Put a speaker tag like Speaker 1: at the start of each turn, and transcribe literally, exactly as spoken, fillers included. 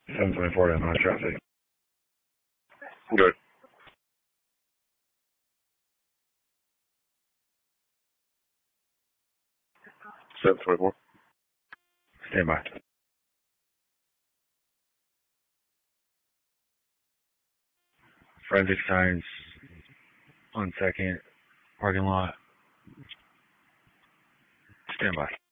Speaker 1: seven twenty-four to my traffic.
Speaker 2: Good. seven twenty-four.
Speaker 1: Stand by. Forensic Science on second parking lot. Stand by.